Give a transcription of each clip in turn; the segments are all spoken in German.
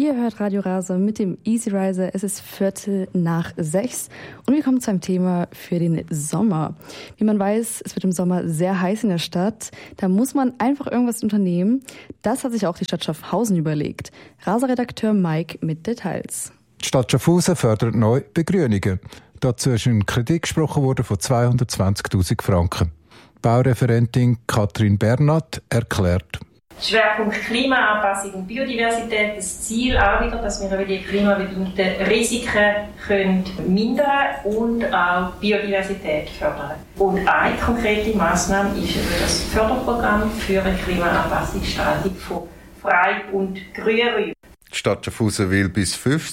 Ihr hört Radio Rasa mit dem Easy Riser. Es ist 5:45 und wir kommen zu einem Thema für den Sommer. Wie man weiß, es wird im Sommer sehr heiß in der Stadt. Da muss man einfach irgendwas unternehmen. Das hat sich auch die Stadt Schaffhausen überlegt. Rasa-Redakteur Mike mit Details. Die Stadt Schaffhausen fördert neu Begrünungen. Dazu ist ein Kredit gesprochen worden von 220'000 Franken. Baureferentin Katrin Bernat erklärt. Schwerpunkt Klimaanpassung und Biodiversität. Das Ziel auch wieder, dass wir die klimabedingten Risiken können mindern und auch Biodiversität fördern. Und eine konkrete Massnahme ist das Förderprogramm für eine Klimaanpassungsgestaltung von Freib- und Grünräumen. Die Stadt Schaffhausen will bis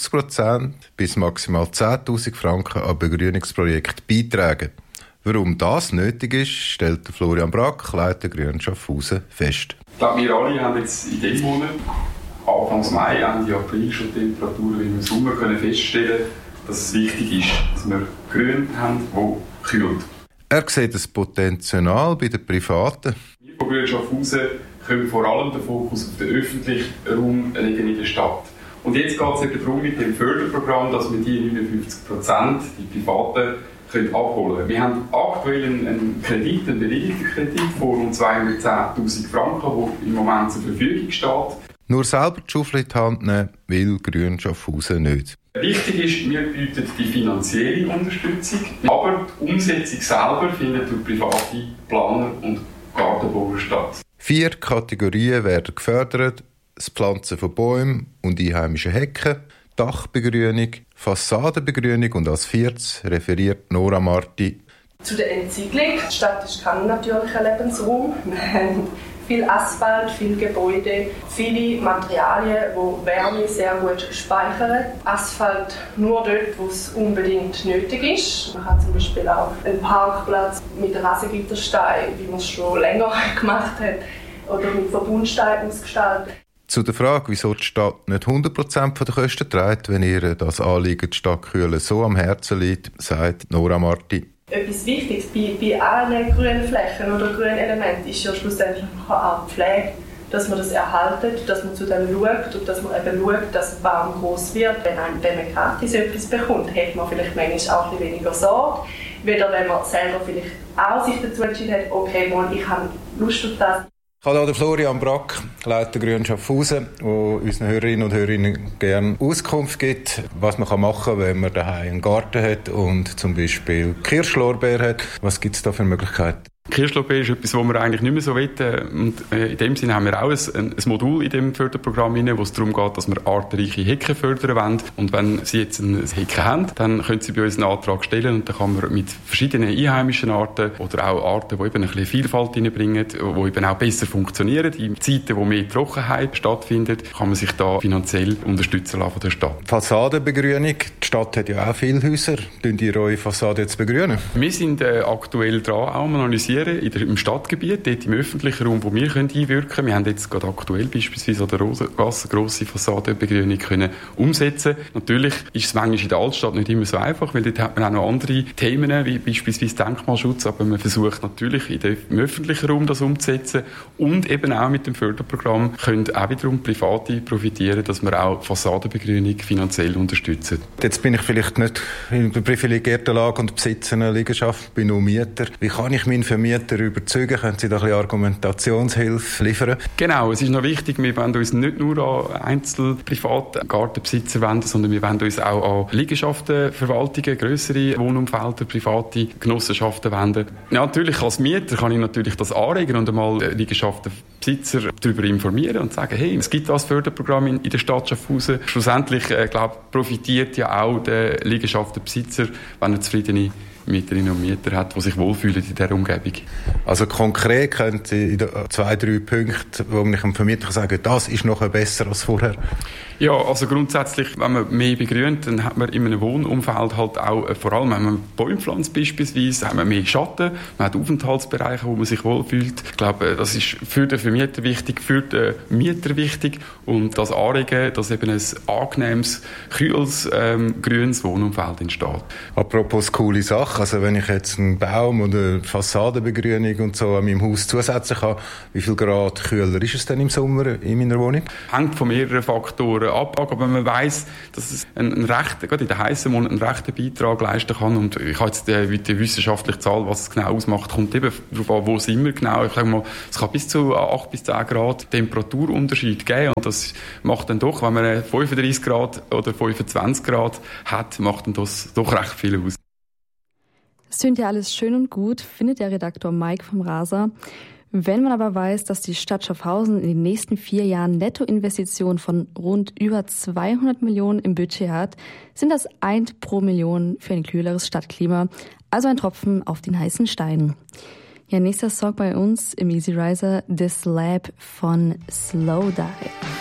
50% bis maximal 10'000 Franken an Begrünungsprojekte beitragen. Warum das nötig ist, stellt Florian Brack, Leiter Grün Schaffhausen, fest. Ich glaube, wir alle haben jetzt in diesem Monat, Anfang Mai, Ende April, schon Temperaturen wie im Sommer können feststellen, dass es wichtig ist, dass wir Grün haben, das kühlt. Er sieht das Potenzial bei den Privaten. Wir von Grün Schaffhausen können vor allem den Fokus auf den öffentlichen Raum legen in der Stadt. Und jetzt geht es eben darum, mit dem Förderprogramm, dass wir die 59%, die Privaten, abholen können. Wir haben aktuell einen Kredit, einen bewilligten Kredit von rund 210'000 Franken, der im Moment zur Verfügung steht. Nur selber die Schaufel in die Hand nehmen will Grün Schaffhausen nicht. Wichtig ist, wir bieten die finanzielle Unterstützung, aber die Umsetzung selber findet durch private Planer und Gartenbauer statt. 4 Kategorien werden gefördert: das Pflanzen von Bäumen und einheimischen Hecken, Dachbegrünung, Fassadenbegrünung und als 4. referiert Nora Marti. Zu der Entsiedlung. Die Stadt ist kein natürlicher Lebensraum. Wir haben viel Asphalt, viele Gebäude, viele Materialien, die Wärme sehr gut speichern. Asphalt nur dort, wo es unbedingt nötig ist. Man hat zum Beispiel auch einen Parkplatz mit Rasengitterstein, wie man es schon länger gemacht hat, oder mit Verbundstein ausgestaltet. Zu der Frage, wieso die Stadt nicht 100% der Kosten trägt, wenn ihr das Anliegen, die Stadt kühlen, so am Herzen liegt, sagt Nora Marti. Etwas Wichtiges bei allen grünen Flächen oder grünen Elementen ist ja schlussendlich auch die Pflege, dass man das erhaltet, dass man zu dem schaut und dass man eben schaut, dass der Baum groß wird. Wenn man gratis etwas bekommt, hat man vielleicht manchmal auch ein bisschen weniger Sorge, weder wenn man selber vielleicht auch sich dazu entschieden hat, okay, ich habe Lust auf das. Ich habe hier Florian Brack, Leiter Grün Schaffhausen, der unseren Hörerinnen und Hörern gerne Auskunft gibt, was man machen kann, wenn man daheim einen Garten hat und zum Beispiel Kirschlorbeer hat. Was gibt es da für Möglichkeiten? Kirschlorbeer ist etwas, was wir eigentlich nicht mehr so wollen. Und in dem Sinne haben wir auch ein Modul in dem Förderprogramm, wo es darum geht, dass wir artenreiche Hecken fördern wollen. Und wenn Sie jetzt eine Hecke haben, dann können Sie bei uns einen Antrag stellen und dann kann man mit verschiedenen einheimischen Arten oder auch Arten, die eben ein bisschen Vielfalt reinbringen, die eben auch besser funktionieren, in Zeiten, wo mehr Trockenheit stattfindet, kann man sich da finanziell unterstützen lassen von der Stadt. Fassadenbegrünung. Die Stadt hat ja auch viele Häuser. Tun ihr eure Fassade jetzt begrünen? Wir sind aktuell dran, auch am Analysieren im Stadtgebiet, dort im öffentlichen Raum, wo wir einwirken können. Wir haben jetzt gerade aktuell beispielsweise an der Rosengasse grosse Fassadenbegrünung können umsetzen. Natürlich ist es manchmal in der Altstadt nicht immer so einfach, weil dort hat man auch noch andere Themen, wie beispielsweise Denkmalschutz, aber man versucht natürlich im öffentlichen Raum das umzusetzen und eben auch mit dem Förderprogramm können auch wiederum Private profitieren, dass wir auch Fassadenbegrünung finanziell unterstützen. Jetzt bin ich vielleicht nicht in der privilegierten Lage und besitze eine Liegenschaft, bin nur Mieter. Wie kann ich meinen Vermieter überzeugen? Können Sie da ein bisschen Argumentationshilfe liefern? Genau, es ist noch wichtig, wir wollen uns nicht nur an Einzelprivate Gartenbesitzer wenden, sondern wir wollen uns auch an Liegenschaften, Verwaltungen, grössere Wohnumfelder, private Genossenschaften wenden. Ja, natürlich als Mieter kann ich natürlich das anregen und einmal Liegenschaftenbesitzer darüber informieren und sagen, hey, es gibt das Förderprogramm in der Stadt Schaffhausen. Schlussendlich, profitiert ja auch der Liegenschaftenbesitzer, wenn er zufriedene Mieterinnen und Mieter hat, die sich wohlfühlen in dieser Umgebung. Also konkret können Sie in 2-3 Punkten, wo ich dem Vermieter sagen kann, das ist noch besser als vorher? Ja, also grundsätzlich, wenn man mehr begrünt, dann hat man in einem Wohnumfeld halt auch, vor allem wenn man Bäume pflanzt beispielsweise, haben wir mehr Schatten, man hat Aufenthaltsbereiche, wo man sich wohlfühlt. Ich glaube, das ist für den Vermieter wichtig, für den Mieter wichtig und das Anregen, dass eben ein angenehmes, kühles, grünes Wohnumfeld entsteht. Apropos coole Sachen. Sache. Also wenn ich jetzt einen Baum oder Fassadenbegrünung und so an meinem Haus zusätzlich habe, wie viel Grad kühler ist es denn im Sommer in meiner Wohnung? Hängt von mehreren Faktoren ab, aber man weiss, dass es gerade in den heißen Monaten einen rechten Beitrag leisten kann. Und ich habe jetzt die wissenschaftliche Zahl, was es genau ausmacht, kommt eben darauf an, wo sind wir genau. Ich sage mal, es kann bis zu 8 bis 10 Grad Temperaturunterschied geben. Und das macht dann doch, wenn man 35 Grad oder 25 Grad hat, macht dann das doch recht viel aus. Das klingt ja alles schön und gut, findet der Redaktor Mike vom Rasa. Wenn man aber weiß, dass die Stadt Schaffhausen in den nächsten 4 Jahren Nettoinvestitionen von rund über 200 Millionen im Budget hat, sind das 1 pro Million für ein kühleres Stadtklima, also ein Tropfen auf den heißen Stein. Ja, nächster Song bei uns im Easy Riser, The Slab von Slowdive.